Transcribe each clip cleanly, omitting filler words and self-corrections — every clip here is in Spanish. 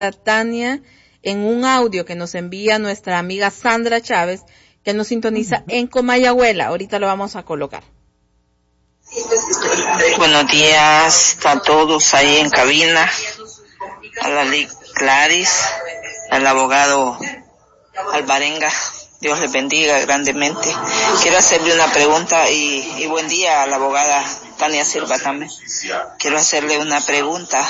Tania en un audio que nos envía nuestra amiga Sandra Chávez, que nos sintoniza en Comayagüela. Ahorita lo vamos a colocar. Buenos días a todos ahí en cabina, a la Lic Claris, al abogado Alvarenga, Dios les bendiga grandemente. Quiero hacerle una pregunta y buen día a la abogada Tania Silva también. Quiero hacerle una pregunta.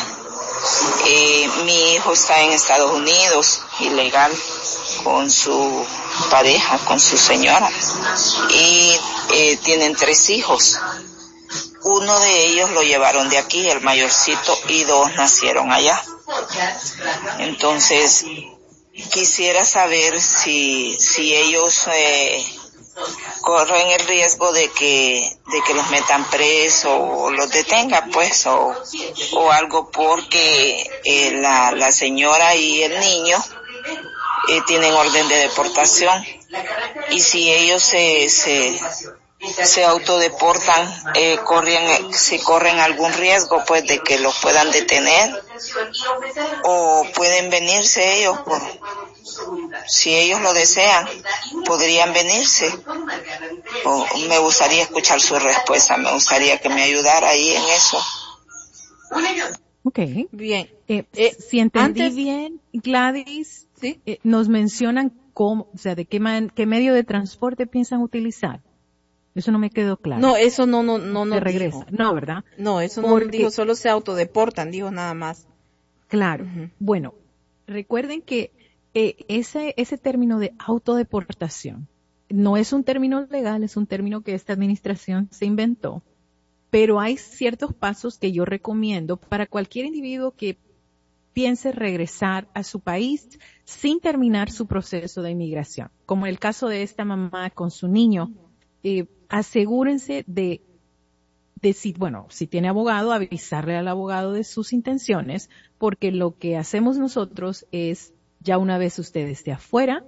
Mi hijo está en Estados Unidos, ilegal, con su pareja, con su señora, y tienen 3 hijos. Uno de ellos lo llevaron de aquí, el mayorcito, y 2 nacieron allá. Entonces, quisiera saber si ellos corren el riesgo de que los metan preso o los detengan, pues, o algo, porque la señora y el niño tienen orden de deportación, y si ellos se autodeportan, si corren algún riesgo, pues, de que los puedan detener, o pueden venirse ellos, si ellos lo desean, podrían venirse. Me gustaría escuchar su respuesta, me gustaría que me ayudara ahí en eso. Okay. Bien. Si entendí bien, Gladys, ¿sí? Nos mencionan cómo, o sea, de qué medio de transporte piensan utilizar. Eso no me quedó claro. No, eso no se regresa. dijo. No, ¿verdad? No, eso no dijo, solo se autodeportan, dijo nada más. Claro. Uh-huh. Bueno, recuerden que ese término de autodeportación no es un término legal, es un término que esta administración se inventó, pero hay ciertos pasos que yo recomiendo para cualquier individuo que piense regresar a su país sin terminar su proceso de inmigración. Como el caso de esta mamá con su niño, asegúrense de si tiene abogado, avisarle al abogado de sus intenciones, porque lo que hacemos nosotros es, ya una vez usted esté afuera,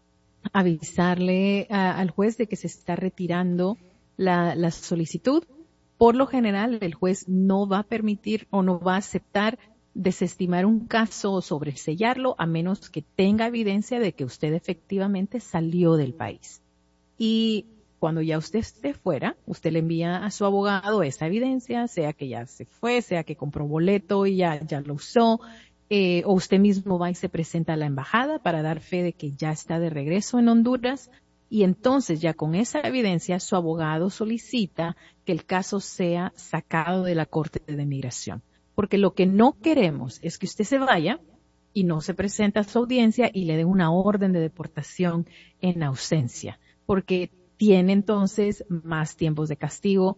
avisarle al juez de que se está retirando la solicitud. Por lo general, el juez no va a permitir o no va a aceptar desestimar un caso o sobresellarlo a menos que tenga evidencia de que usted efectivamente salió del país. Y cuando ya usted esté fuera, usted le envía a su abogado esa evidencia, sea que ya se fue, sea que compró boleto y ya lo usó, o usted mismo va y se presenta a la embajada para dar fe de que ya está de regreso en Honduras, y entonces ya con esa evidencia su abogado solicita que el caso sea sacado de la Corte de Migración. Porque lo que no queremos es que usted se vaya y no se presenta a su audiencia y le den una orden de deportación en ausencia, porque tiene entonces más tiempos de castigo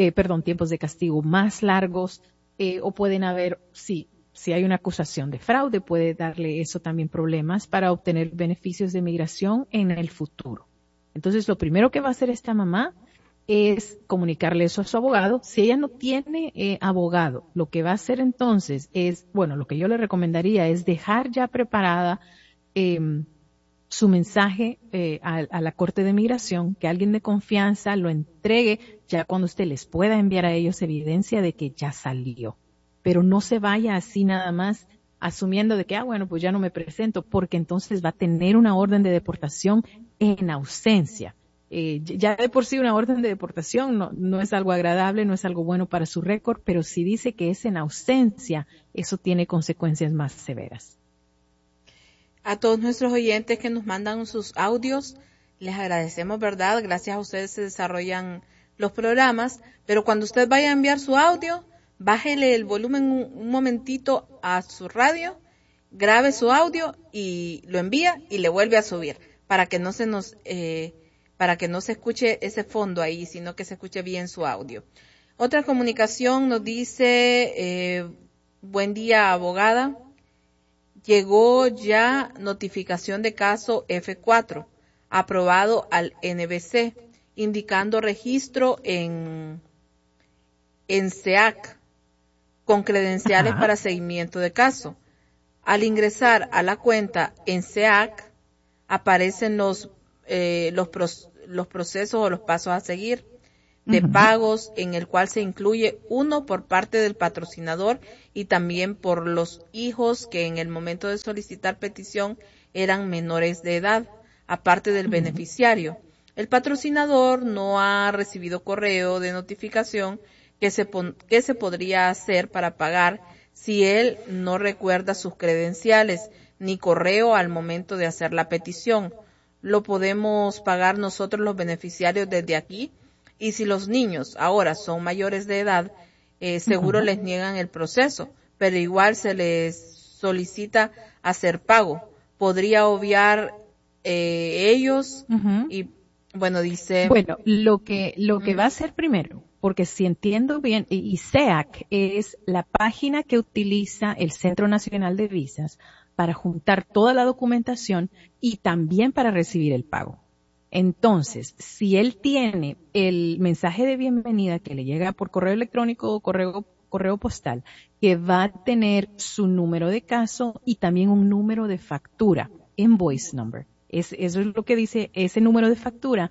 más largos, o pueden haber, si hay una acusación de fraude, puede darle eso también problemas para obtener beneficios de migración en el futuro. Entonces, lo primero que va a hacer esta mamá es comunicarle eso a su abogado. Si ella no tiene abogado, lo que va a hacer entonces es, lo que yo le recomendaría es dejar ya preparada su mensaje a la Corte de Migración, que alguien de confianza lo entregue ya cuando usted les pueda enviar a ellos evidencia de que ya salió. Pero no se vaya así nada más asumiendo de que, pues ya no me presento, porque entonces va a tener una orden de deportación en ausencia. Ya de por sí una orden de deportación no es algo agradable, no es algo bueno para su récord, pero si dice que es en ausencia, eso tiene consecuencias más severas. A todos nuestros oyentes que nos mandan sus audios, les agradecemos, ¿verdad? Gracias a ustedes se desarrollan los programas, pero cuando usted vaya a enviar su audio, bájele el volumen un momentito a su radio, grabe su audio y lo envía y le vuelve a subir para que no se escuche ese fondo ahí, sino que se escuche bien su audio. Otra comunicación nos dice, buen día, abogada. Llegó ya notificación de caso F4, aprobado al NBC, indicando registro en SEAC, con credenciales para seguimiento de caso. Al ingresar a la cuenta en SEAC, aparecen los procesos o los pasos a seguir. de pagos, en el cual se incluye uno por parte del patrocinador y también por los hijos que en el momento de solicitar petición eran menores de edad, aparte del beneficiario. El patrocinador no ha recibido correo de notificación que se podría hacer para pagar si él no recuerda sus credenciales ni correo al momento de hacer la petición. Lo podemos pagar nosotros los beneficiarios desde aquí, y si los niños ahora son mayores de edad, seguro les niegan el proceso, pero igual se les solicita hacer pago. Podría obviar ellos y bueno, dice... Bueno, lo que va a hacer primero, porque si entiendo bien, y SEAC es la página que utiliza el Centro Nacional de Visas para juntar toda la documentación y también para recibir el pago. Entonces, si él tiene el mensaje de bienvenida que le llega por correo electrónico o correo postal, que va a tener su número de caso y también un número de factura, invoice number. Eso es lo que dice ese número de factura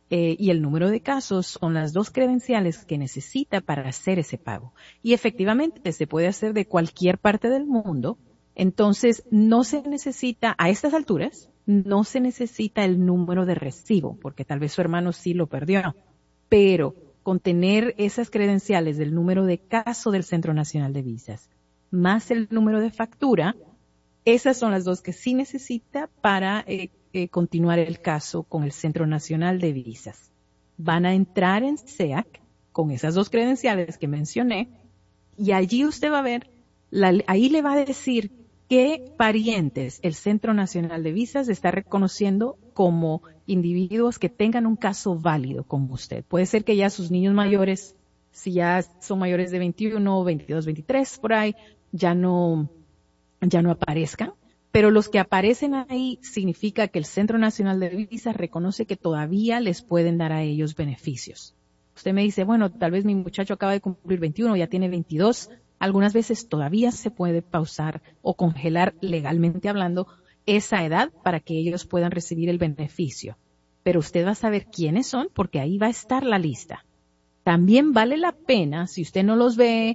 y el número de casos son las dos credenciales que necesita para hacer ese pago. Y efectivamente se puede hacer de cualquier parte del mundo. Entonces, no se necesita, a estas alturas, no se necesita el número de recibo, porque tal vez su hermano sí lo perdió. Pero con tener esas credenciales del número de caso del Centro Nacional de Visas, más el número de factura, esas son las dos que sí necesita para continuar el caso con el Centro Nacional de Visas. Van a entrar en SEAC con esas dos credenciales que mencioné y allí usted va a ver, ahí le va a decir qué parientes el Centro Nacional de Visas está reconociendo como individuos que tengan un caso válido con usted. Puede ser que ya sus niños mayores, si ya son mayores de 21, 22, 23, por ahí, ya no aparezcan. Pero los que aparecen ahí significa que el Centro Nacional de Visas reconoce que todavía les pueden dar a ellos beneficios. Usted me dice, bueno, tal vez mi muchacho acaba de cumplir 21, ya tiene 22. Algunas veces todavía se puede pausar o congelar legalmente hablando esa edad para que ellos puedan recibir el beneficio. Pero usted va a saber quiénes son porque ahí va a estar la lista. También vale la pena, si usted no los ve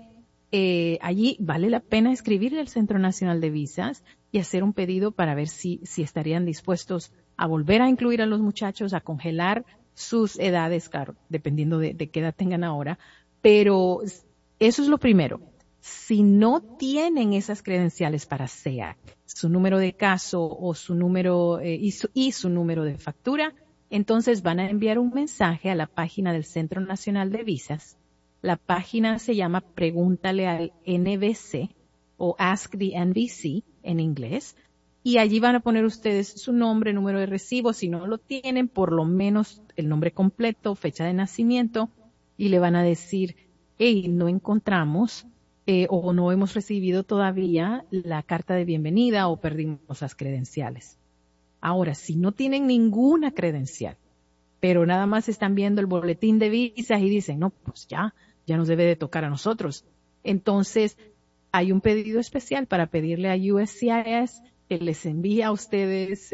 allí, vale la pena escribirle al Centro Nacional de Visas y hacer un pedido para ver si estarían dispuestos a volver a incluir a los muchachos, a congelar sus edades, claro, dependiendo de qué edad tengan ahora. Pero eso es lo primero. Si no tienen esas credenciales para SEAC, su número de caso o su número y su número de factura, entonces van a enviar un mensaje a la página del Centro Nacional de Visas. La página se llama Pregúntale al NVC o Ask the NVC en inglés. Y allí van a poner ustedes su nombre, número de recibo. Si no lo tienen, por lo menos el nombre completo, fecha de nacimiento. Y le van a decir, hey, no encontramos o no hemos recibido todavía la carta de bienvenida o perdimos las credenciales. Ahora, si no tienen ninguna credencial, pero nada más están viendo el boletín de visas y dicen, no, pues ya nos debe de tocar a nosotros. Entonces, hay un pedido especial para pedirle a USCIS que les envíe a ustedes,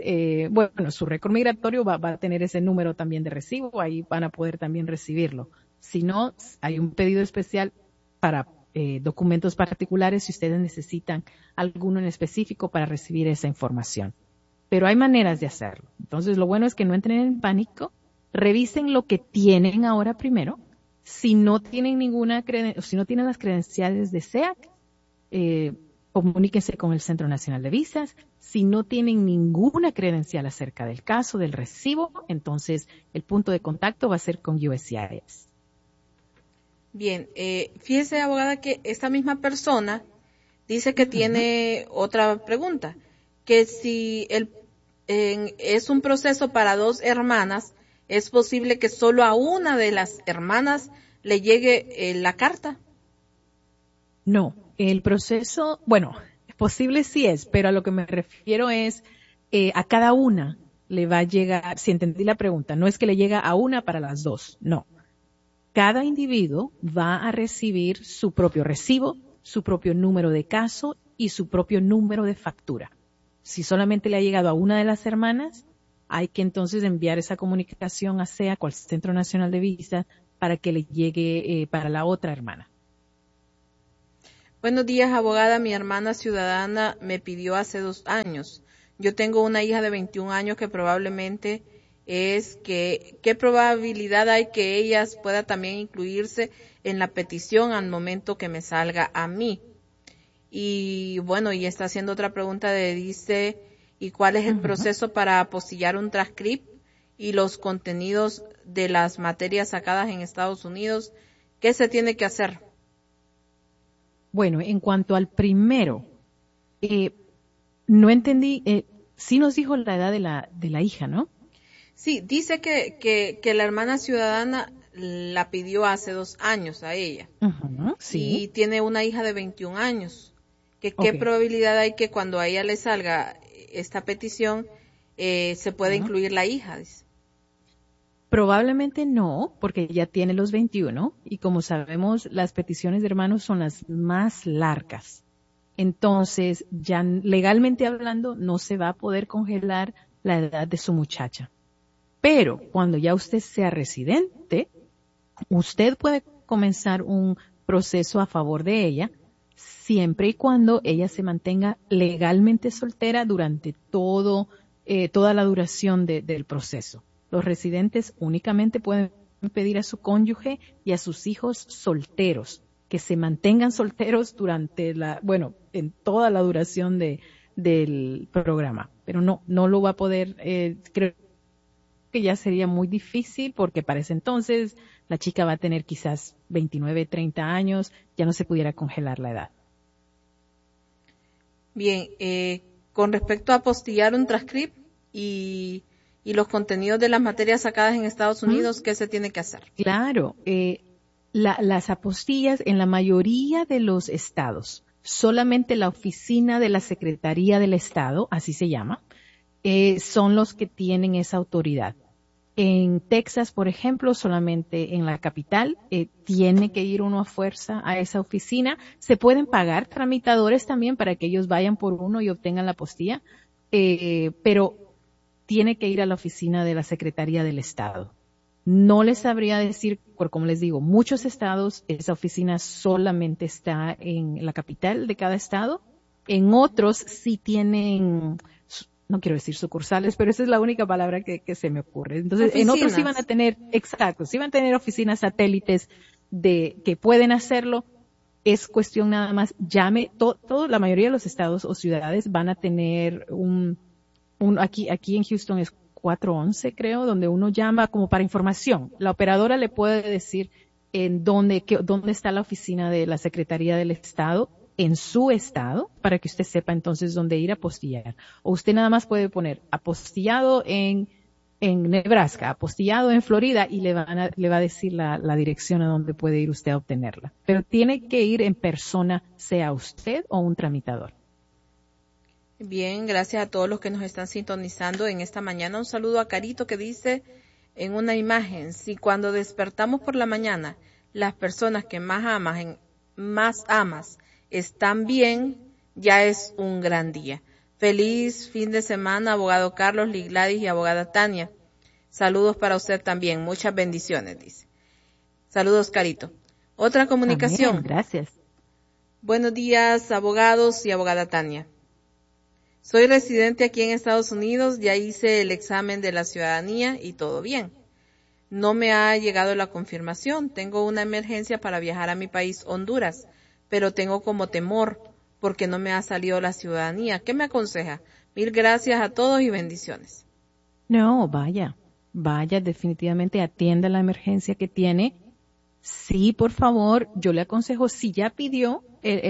su récord migratorio va a tener ese número también de recibo, ahí van a poder también recibirlo. Si no, hay un pedido especial para documentos particulares si ustedes necesitan alguno en específico para recibir esa información. Pero hay maneras de hacerlo. Entonces, lo bueno es que no entren en pánico, revisen lo que tienen ahora primero. Si no tienen si no tienen las credenciales de SEAC, comuníquense con el Centro Nacional de Visas. Si no tienen ninguna credencial acerca del caso, del recibo, entonces el punto de contacto va a ser con USCIS. Bien, fíjese, abogada, que esta misma persona dice que tiene otra pregunta, que si es un proceso para dos hermanas, ¿es posible que solo a una de las hermanas le llegue la carta? No, el proceso, bueno, posible sí es, pero a lo que me refiero es a cada una le va a llegar, si entendí la pregunta, no es que le llega a una para las dos, no. Cada individuo va a recibir su propio recibo, su propio número de caso y su propio número de factura. Si solamente le ha llegado a una de las hermanas, hay que entonces enviar esa comunicación a SEAC o al Centro Nacional de Visas para que le llegue para la otra hermana. Buenos días, abogada. Mi hermana ciudadana me pidió hace 2 años. Yo tengo una hija de 21 años que probablemente ¿qué probabilidad hay que ella pueda también incluirse en la petición al momento que me salga a mí? Y bueno, y está haciendo otra pregunta dice, ¿y cuál es el proceso para apostillar un transcript y los contenidos de las materias sacadas en Estados Unidos? ¿Qué se tiene que hacer? Bueno, en cuanto al primero, no entendí, sí nos dijo la edad de la hija, ¿no? Sí, dice que la hermana ciudadana la pidió hace 2 años a ella. Sí. Y tiene una hija de 21 años. ¿Qué probabilidad hay que cuando a ella le salga esta petición se pueda incluir la hija? Dice. Probablemente no, porque ya tiene los 21 y como sabemos, las peticiones de hermanos son las más largas. Entonces, ya legalmente hablando, no se va a poder congelar la edad de su muchacha. Pero cuando ya usted sea residente, usted puede comenzar un proceso a favor de ella, siempre y cuando ella se mantenga legalmente soltera durante toda la duración del proceso. Los residentes únicamente pueden pedir a su cónyuge y a sus hijos solteros que se mantengan solteros durante en toda la duración del programa. Pero no lo va a poder, creo que ya sería muy difícil porque para ese entonces la chica va a tener quizás 29, 30 años, ya no se pudiera congelar la edad. Bien, con respecto a apostillar un transcript y los contenidos de las materias sacadas en Estados Unidos, ¿qué se tiene que hacer? Claro, las apostillas en la mayoría de los estados, solamente la oficina de la Secretaría del Estado, así se llama, son los que tienen esa autoridad. En Texas, por ejemplo, solamente en la capital, tiene que ir uno a fuerza a esa oficina. Se pueden pagar tramitadores también para que ellos vayan por uno y obtengan la apostilla, pero tiene que ir a la oficina de la Secretaría del Estado. No les sabría decir, como les digo, muchos estados, esa oficina solamente está en la capital de cada estado. En otros sí tienen, no quiero decir sucursales, pero esa es la única palabra que se me ocurre. Entonces, oficinas. En otros sí van a tener, exacto, sí van a tener oficinas satélites que pueden hacerlo. Es cuestión nada más, la mayoría de los estados o ciudades van a tener aquí en Houston es 411, creo, donde uno llama como para información. La operadora le puede decir en dónde está la oficina de la Secretaría del Estado en su estado, para que usted sepa entonces dónde ir a apostillar. O usted nada más puede poner apostillado en Nebraska, apostillado en Florida, y le va a decir la dirección a donde puede ir usted a obtenerla. Pero tiene que ir en persona, sea usted o un tramitador. Bien, gracias a todos los que nos están sintonizando en esta mañana. Un saludo a Carito que dice en una imagen, si cuando despertamos por la mañana las personas que más amas están bien, ya es un gran día. Feliz fin de semana, abogado Carlos, Lee Gladys y abogada Tania. Saludos para usted también, muchas bendiciones, dice. Saludos, Carito. Otra comunicación. Amén, gracias. Buenos días, abogados y abogada Tania. Soy residente aquí en Estados Unidos, ya hice el examen de la ciudadanía y todo bien. No me ha llegado la confirmación. Tengo una emergencia para viajar a mi país, Honduras, pero tengo como temor porque no me ha salido la ciudadanía. ¿Qué me aconseja? Mil gracias a todos y bendiciones. No, vaya, definitivamente atienda la emergencia que tiene. Sí, por favor, yo le aconsejo, si ya pidió,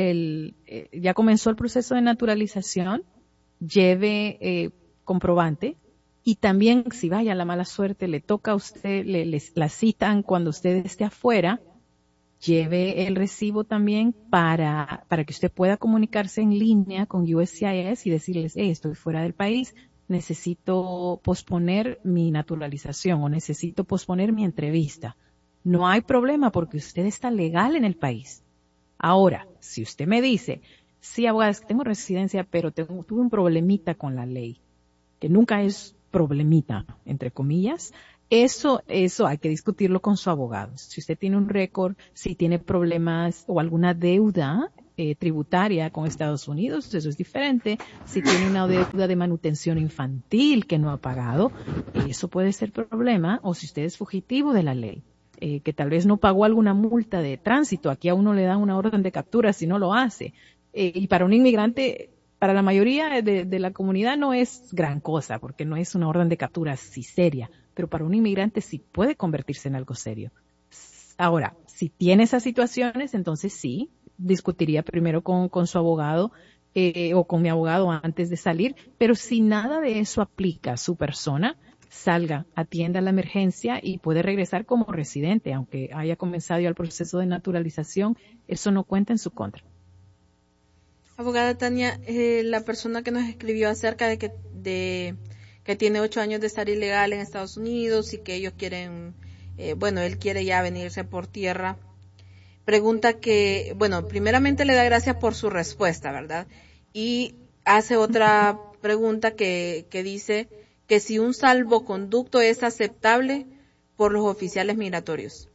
ya comenzó el proceso de naturalización, lleve comprobante, y también si vaya la mala suerte, le toca a usted, la citan cuando usted esté afuera, lleve el recibo también para que usted pueda comunicarse en línea con USCIS y decirles, estoy fuera del país, necesito posponer mi naturalización o necesito posponer mi entrevista. No hay problema porque usted está legal en el país. Ahora, si usted me dice, sí, abogada, es que tengo residencia, pero tuve un problemita con la ley, que nunca es problemita, entre comillas, Eso hay que discutirlo con su abogado. Si usted tiene un récord, si tiene problemas o alguna deuda tributaria con Estados Unidos, eso es diferente. Si tiene una deuda de manutención infantil que no ha pagado, eso puede ser problema. O si usted es fugitivo de la ley, que tal vez no pagó alguna multa de tránsito, aquí a uno le dan una orden de captura si no lo hace. Y para un inmigrante, para la mayoría de la comunidad no es gran cosa, porque no es una orden de captura así seria, pero para un inmigrante sí puede convertirse en algo serio. Ahora, si tiene esas situaciones, entonces sí, discutiría primero con su abogado o con mi abogado antes de salir, pero si nada de eso aplica a su persona, salga, atienda la emergencia y puede regresar como residente, aunque haya comenzado ya el proceso de naturalización, eso no cuenta en su contra. Abogada Tania, la persona que nos escribió acerca de que tiene 8 años de estar ilegal en Estados Unidos y que ellos quieren, él quiere ya venirse por tierra, pregunta que, primeramente le da gracias por su respuesta, ¿verdad? Y hace otra pregunta que dice que si un salvoconducto es aceptable por los oficiales migratorios.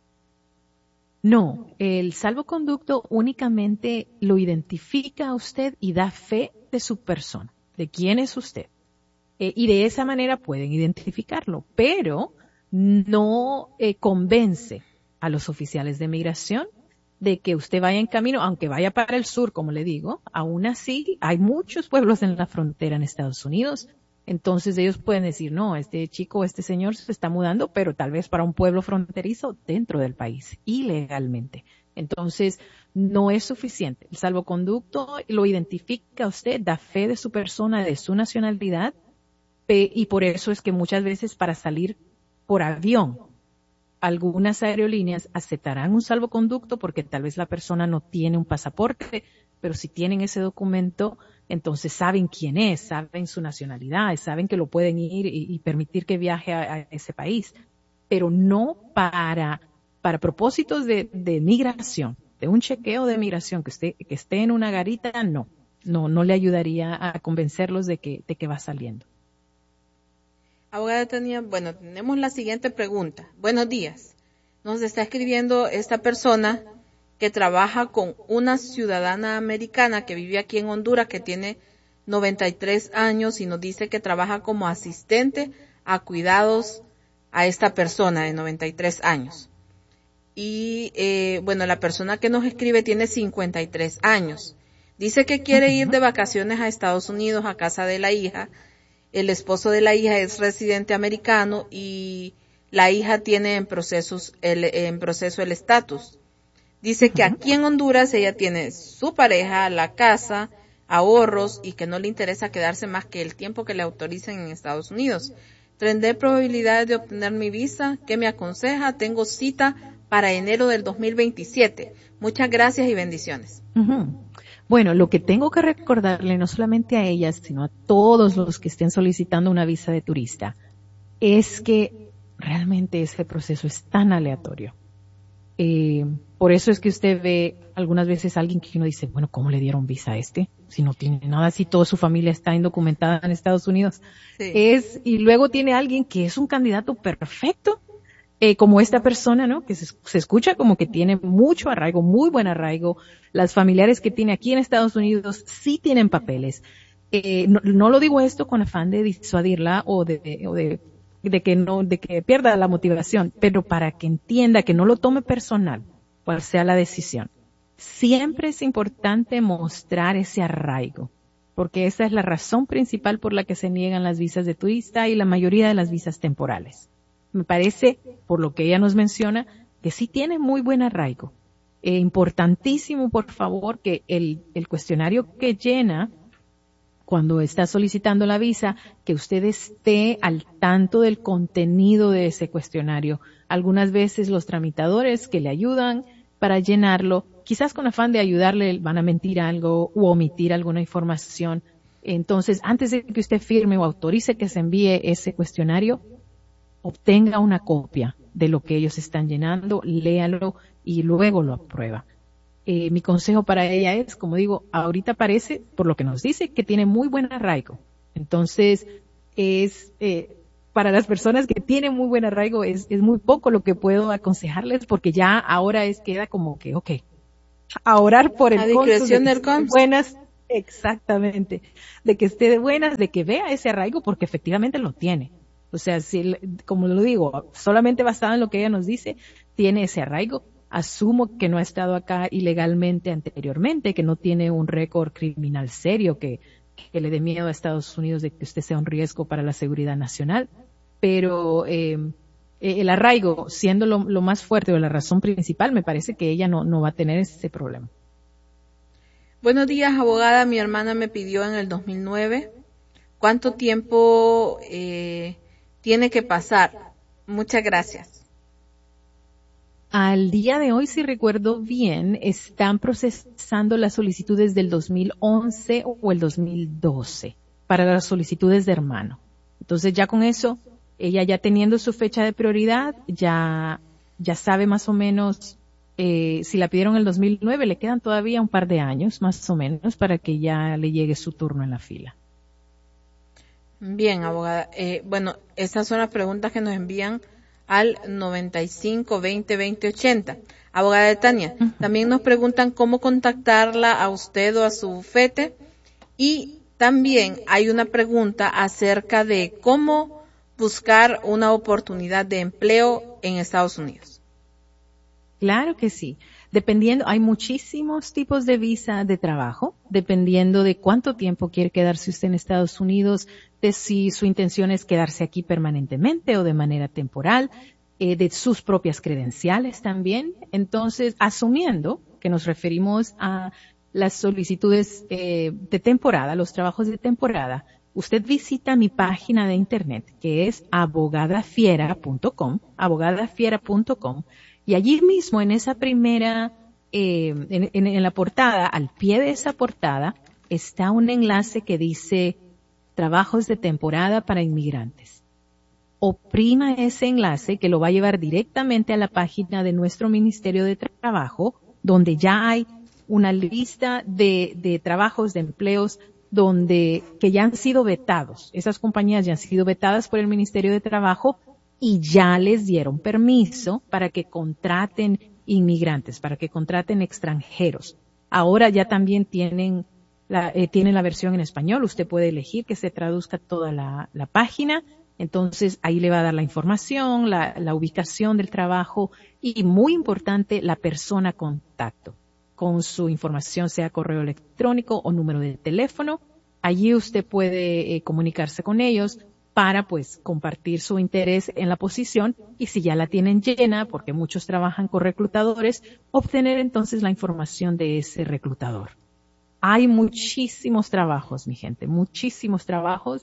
No, el salvoconducto únicamente lo identifica a usted y da fe de su persona, de quién es usted. Y de esa manera pueden identificarlo, pero no convence a los oficiales de migración de que usted vaya en camino, aunque vaya para el sur, como le digo. Aún así, hay muchos pueblos en la frontera en Estados Unidos. Entonces ellos pueden decir, no, este chico, este señor se está mudando, pero tal vez para un pueblo fronterizo dentro del país, ilegalmente. Entonces, no es suficiente. El salvoconducto lo identifica a usted, da fe de su persona, de su nacionalidad, y por eso es que muchas veces para salir por avión, algunas aerolíneas aceptarán un salvoconducto porque tal vez la persona no tiene un pasaporte, pero si tienen ese documento, entonces saben quién es, saben su nacionalidad, saben que lo pueden ir y permitir que viaje a ese país, pero no para propósitos de migración, de un chequeo de migración, que esté en una garita, no le ayudaría a convencerlos de que va saliendo. Abogada Tania, tenemos la siguiente pregunta. Buenos días. Nos está escribiendo esta persona que trabaja con una ciudadana americana que vive aquí en Honduras, que tiene 93 años y nos dice que trabaja como asistente a cuidados a esta persona de 93 años. Y la persona que nos escribe tiene 53 años. Dice que quiere ir de vacaciones a Estados Unidos a casa de la hija. El esposo de la hija es residente americano y la hija tiene en proceso el estatus. Dice que aquí en Honduras ella tiene su pareja, la casa, ahorros y que no le interesa quedarse más que el tiempo que le autoricen en Estados Unidos. ¿Tendré probabilidades de obtener mi visa? ¿Qué me aconseja? Tengo cita para enero del 2027. Muchas gracias y bendiciones. Bueno, lo que tengo que recordarle no solamente a ellas, sino a todos los que estén solicitando una visa de turista, es que realmente ese proceso es tan aleatorio. Por eso es que usted ve algunas veces a alguien que uno dice, bueno, ¿cómo le dieron visa a este? Si no tiene nada, si toda su familia está indocumentada en Estados Unidos. Sí. Y luego tiene alguien que es un candidato perfecto, como esta persona, ¿no? Que se escucha como que tiene mucho arraigo, muy buen arraigo. Las familiares que tiene aquí en Estados Unidos sí tienen papeles. No lo digo esto con afán de disuadirla o de que pierda la motivación, pero para que entienda, que no lo tome personal, cual sea la decisión. Siempre es importante mostrar ese arraigo, porque esa es la razón principal por la que se niegan las visas de turista y la mayoría de las visas temporales. Me parece, por lo que ella nos menciona, que sí tiene muy buen arraigo. Importantísimo, por favor, que el cuestionario que llena cuando está solicitando la visa, que usted esté al tanto del contenido de ese cuestionario. Algunas veces los tramitadores que le ayudan para llenarlo, quizás con afán de ayudarle, van a mentir algo u omitir alguna información. Entonces, antes de que usted firme o autorice que se envíe ese cuestionario, obtenga una copia de lo que ellos están llenando, léalo y luego lo aprueba. Mi consejo para ella es, como digo, ahorita parece, por lo que nos dice, que tiene muy buen arraigo. Entonces, para las personas que tienen muy buen arraigo es muy poco lo que puedo aconsejarles, porque ya ahora queda como que, okay, a orar por el cónsul, discreción del cónsul. Buenas, exactamente, de que esté de buenas, de que vea ese arraigo, porque efectivamente lo tiene. O sea, si, como lo digo, solamente basado en lo que ella nos dice, tiene ese arraigo. Asumo que no ha estado acá ilegalmente anteriormente, que no tiene un récord criminal serio que le dé miedo a Estados Unidos de que usted sea un riesgo para la seguridad nacional. Pero el arraigo, siendo lo más fuerte o la razón principal, me parece que ella no va a tener ese problema. Buenos días, abogada. Mi hermana me pidió en el 2009. ¿Cuánto tiempo tiene que pasar? Muchas gracias. Al día de hoy, si recuerdo bien, están procesando las solicitudes del 2011 o el 2012 para las solicitudes de hermano. Entonces ya con eso, ella ya teniendo su fecha de prioridad, ya sabe más o menos, si la pidieron en el 2009, le quedan todavía un par de años más o menos para que ya le llegue su turno en la fila. Bien, abogada. Bueno, estas son las preguntas que nos envían al 95 20 20 80. Abogada Tania, también nos preguntan cómo contactarla a usted o a su bufete, y también hay una pregunta acerca de cómo buscar una oportunidad de empleo en Estados Unidos. Claro que sí. Dependiendo, hay muchísimos tipos de visa de trabajo, dependiendo de cuánto tiempo quiere quedarse usted en Estados Unidos, de si su intención es quedarse aquí permanentemente o de manera temporal, de sus propias credenciales también. Entonces, asumiendo que nos referimos a las solicitudes de temporada, los trabajos de temporada, usted visita mi página de internet, que es abogadafiera.com, y allí mismo en esa primera, en la portada, al pie de esa portada, está un enlace que dice trabajos de temporada para inmigrantes. Oprima ese enlace que lo va a llevar directamente a la página de nuestro Ministerio de Trabajo, donde ya hay una lista de trabajos, de empleos, que ya han sido vetados. Esas compañías ya han sido vetadas por el Ministerio de Trabajo y ya les dieron permiso para que contraten inmigrantes, para que contraten extranjeros. Ahora ya también tienen la versión en español. Usted puede elegir que se traduzca toda la página. Entonces ahí le va a dar la información, la ubicación del trabajo y, muy importante, la persona contacto con su información, sea correo electrónico o número de teléfono. Allí usted puede comunicarse con ellos para pues compartir su interés en la posición, y si ya la tienen llena, porque muchos trabajan con reclutadores, obtener entonces la información de ese reclutador. Hay muchísimos trabajos, mi gente, muchísimos trabajos.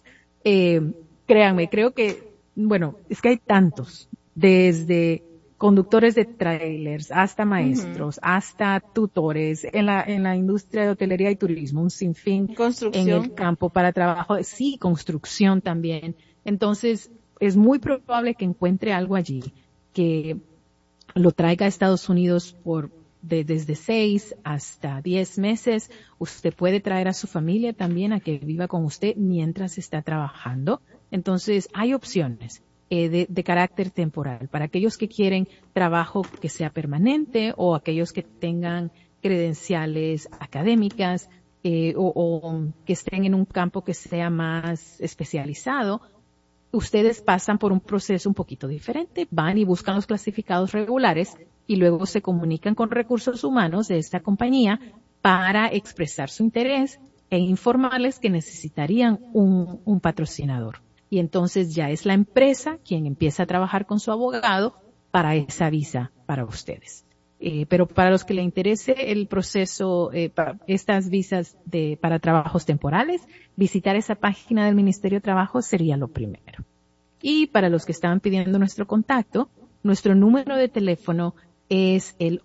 Créanme, creo que, bueno, es que hay tantos, desde conductores de trailers, hasta maestros, hasta tutores, en la industria de hotelería y turismo, un sinfín en el campo para trabajo, sí, construcción también. Entonces, es muy probable que encuentre algo allí que lo traiga a Estados Unidos desde 6 hasta 10 meses. Usted puede traer a su familia también a que viva con usted mientras está trabajando. Entonces, hay opciones de carácter temporal para aquellos que quieren trabajo que sea permanente, o aquellos que tengan credenciales académicas o que estén en un campo que sea más especializado. Ustedes pasan por un proceso un poquito diferente, van y buscan los clasificados regulares y luego se comunican con recursos humanos de esta compañía para expresar su interés e informarles que necesitarían un patrocinador. Y entonces ya es la empresa quien empieza a trabajar con su abogado para esa visa para ustedes. Pero para los que le interese el proceso, para estas visas para trabajos temporales, visitar esa página del Ministerio de Trabajo sería lo primero. Y para los que estaban pidiendo nuestro contacto, nuestro número de teléfono es el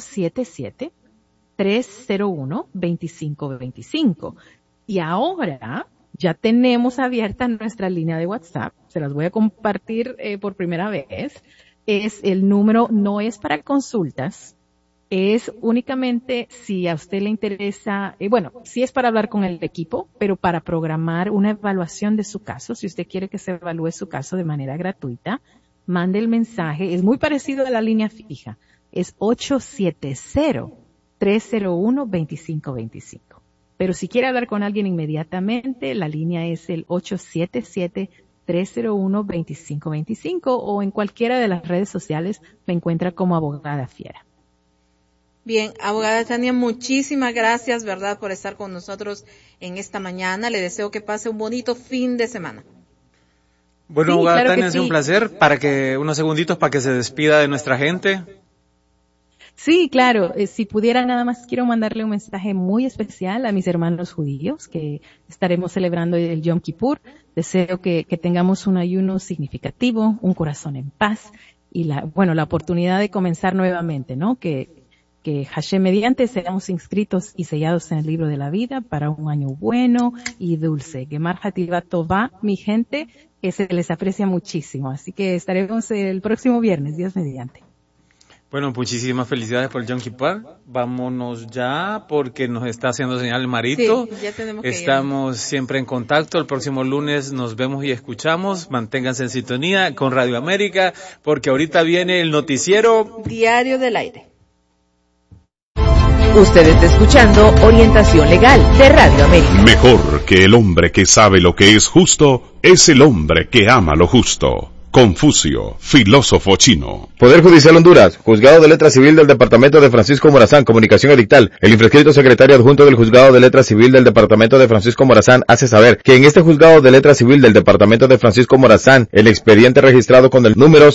877-301-2525. Y ahora ya tenemos abierta nuestra línea de WhatsApp. Se las voy a compartir por primera vez. El número no es para consultas, Es únicamente si a usted le interesa, si es para hablar con el equipo, pero para programar una evaluación de su caso, si usted quiere que se evalúe su caso de manera gratuita, mande el mensaje. Es muy parecido a la línea fija. Es 870-301-2525. Pero si quiere hablar con alguien inmediatamente, la línea es el 877-301-2525 o en cualquiera de las redes sociales me encuentra como Abogada Fiera. Bien, abogada Tania, muchísimas gracias, ¿verdad?, por estar con nosotros en esta mañana. Le deseo que pase un bonito fin de semana. Bueno, sí, abogada Tania, ha sido un placer. Unos segunditos para que se despida de nuestra gente. Sí, claro. Si pudiera, nada más quiero mandarle un mensaje muy especial a mis hermanos judíos, que estaremos celebrando el Yom Kippur. Deseo que tengamos un ayuno significativo, un corazón en paz y la oportunidad de comenzar nuevamente, ¿no? Que Hashem mediante seamos inscritos y sellados en el libro de la vida para un año bueno y dulce. Gemar Hativá Tová, mi gente, que se les aprecia muchísimo. Así que estaremos el próximo viernes, Dios mediante. Bueno, muchísimas felicidades por el Yom Kippur. Vámonos ya porque nos está haciendo señal el Marito. Sí, ya tenemos que Estamos siempre en contacto. El próximo lunes nos vemos y escuchamos. Manténganse en sintonía con Radio América porque ahorita viene el noticiero Diario del Aire. Usted está escuchando Orientación Legal de Radio América. Mejor que el hombre que sabe lo que es justo es el hombre que ama lo justo. Confucio, filósofo chino. Poder Judicial Honduras, Juzgado de Letra Civil del Departamento de Francisco Morazán, Comunicación Edictal. El infrescrito secretario adjunto del Juzgado de Letra Civil del Departamento de Francisco Morazán hace saber que en este Juzgado de Letra Civil del Departamento de Francisco Morazán, el expediente registrado con el número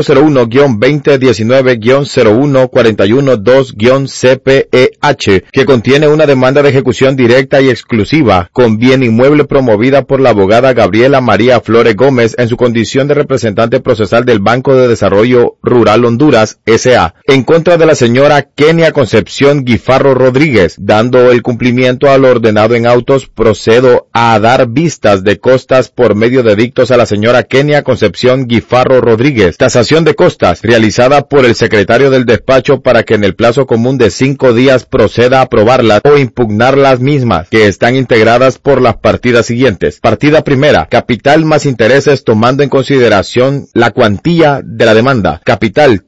0801-2019-01412-CPEH, que contiene una demanda de ejecución directa y exclusiva con bien inmueble promovida por la abogada Gabriela María Flores Gómez en su condición de representante procesal del Banco de Desarrollo Rural Honduras, S.A., en contra de la señora Kenia Concepción Guifarro Rodríguez. Dando el cumplimiento a lo ordenado en autos, procedo a dar vistas de costas por medio de dictos a la señora Kenia Concepción Guifarro Rodríguez. Tasación de costas, realizada por el secretario del despacho para que en el plazo común de 5 días proceda a aprobarlas o impugnar las mismas, que están integradas por las partidas siguientes. Partida primera, capital más intereses tomando en consideración la cuantía de la demanda. Capital,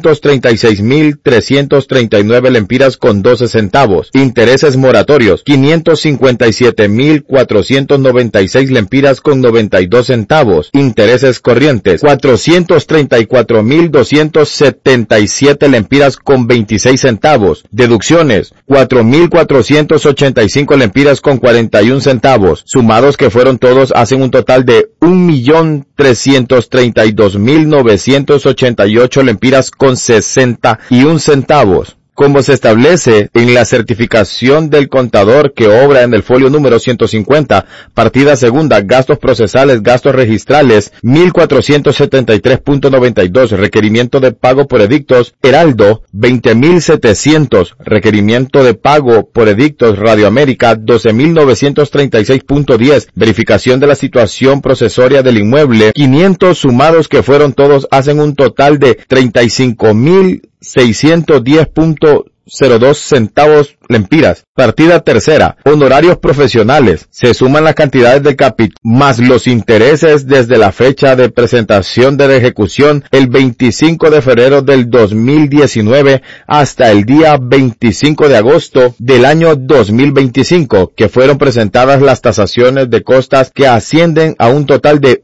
336,339 lempiras con 12 centavos. Intereses moratorios, 557,496 lempiras con 92 centavos. Intereses corrientes, 434,277 lempiras con 26 centavos. Deducciones, 4,485 lempiras con 41 centavos. Sumados que fueron todos hacen un total de 1,332,988 lempiras con 61 centavos. Como se establece en la certificación del contador que obra en el folio número 150, partida segunda, gastos procesales, gastos registrales, 1,473.92, requerimiento de pago por edictos, Heraldo, 20,700, requerimiento de pago por edictos, Radio América, 12,936.10, verificación de la situación procesoria del inmueble, 500 sumados que fueron todos hacen un total de 35,610.02 centavos lempiras. Partida tercera, honorarios profesionales. Se suman las cantidades del capital más los intereses desde la fecha de presentación de la ejecución el 25 de febrero del 2019 hasta el día 25 de agosto del año 2025, que fueron presentadas las tasaciones de costas que ascienden a un total de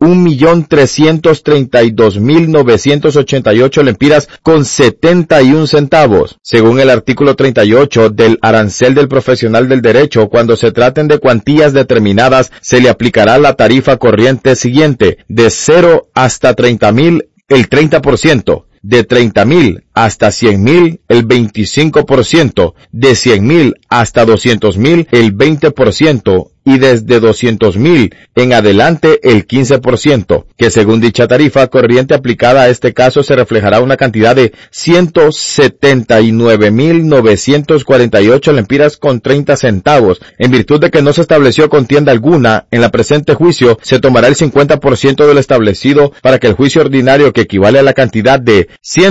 1,332,988 lempiras con 71 centavos. Según el artículo 38 del arancel del profesional del derecho, cuando se traten de cuantías determinadas, se le aplicará la tarifa corriente siguiente: de 0 hasta 30,000, el 30%, de 30,000 hasta 100,000, el 25%, de 100,000 hasta 200,000, el 20%, y desde 200,000 en adelante el 15%, que según dicha tarifa corriente aplicada a este caso se reflejará una cantidad de 179,948 lempiras con 30 centavos. En virtud de que no se estableció contienda alguna en la presente juicio, se tomará el 50% de lo establecido para que el juicio ordinario, que equivale a la cantidad de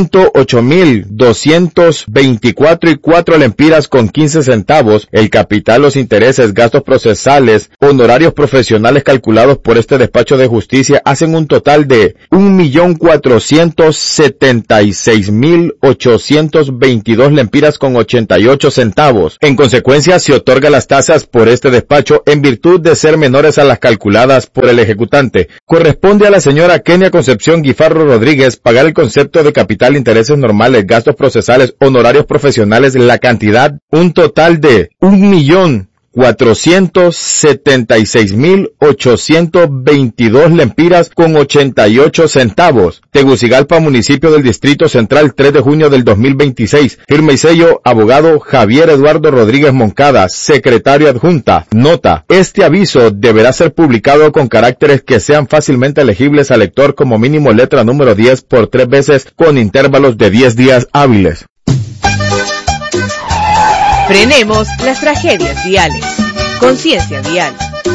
108,224,4 lempiras con 15 centavos, el capital, los intereses, gastos procesales, honorarios profesionales calculados por este despacho de justicia hacen un total de 1,476,822 lempiras con 88 centavos. En consecuencia, se otorga las tasas por este despacho en virtud de ser menores a las calculadas por el ejecutante. Corresponde a la señora Kenia Concepción Guifarro Rodríguez pagar el concepto de capital, intereses normales, gastos procesales, honorarios profesionales, la cantidad, un total de 1,476,822 lempiras con 88 centavos. Tegucigalpa, municipio del Distrito Central, 3 de junio del 2026. Firma y sello, abogado Javier Eduardo Rodríguez Moncada, secretario adjunta. Nota: este aviso deberá ser publicado con caracteres que sean fácilmente legibles al lector, como mínimo letra número 10 por 3 veces con intervalos de 10 días hábiles. Frenemos las tragedias viales. Conciencia vial.